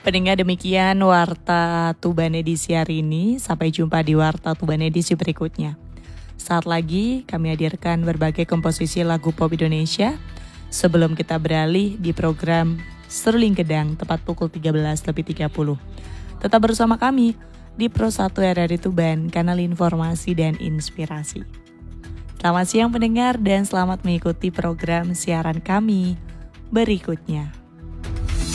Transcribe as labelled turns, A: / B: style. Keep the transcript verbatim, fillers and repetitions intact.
A: Pendengar, demikian Warta Tuban edisi hari ini. Sampai jumpa di Warta Tuban edisi berikutnya. Saat lagi kami hadirkan berbagai komposisi lagu pop Indonesia sebelum kita beralih di program Seruling Gedang tepat pukul tiga belas lebih tiga puluh. Tetap bersama kami di Pro satu R R I Tuban, kanal informasi dan inspirasi. Selamat siang pendengar dan selamat mengikuti program siaran kami berikutnya.